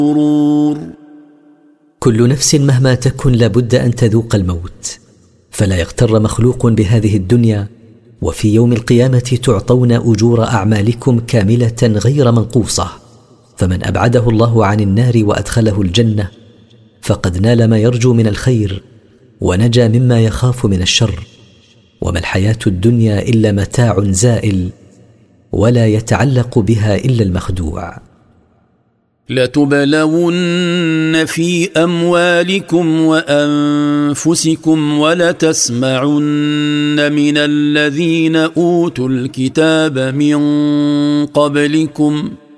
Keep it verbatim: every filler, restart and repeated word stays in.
غرور. كل نفس مهما تكن لابد أن تذوق الموت، فلا يغتر مخلوق بهذه الدنيا، وفي يوم القيامة تعطون أجور أعمالكم كاملة غير منقوصة. فمن أبعده الله عن النار وأدخله الجنة فقد نال ما يرجو من الخير ونجا مما يخاف من الشر. وما الحياة الدنيا إلا متاع زائل، ولا يتعلق بها إلا المخدوع. لتبلون في أموالكم وأنفسكم ولتسمعن من الذين أوتوا الكتاب من قبلكم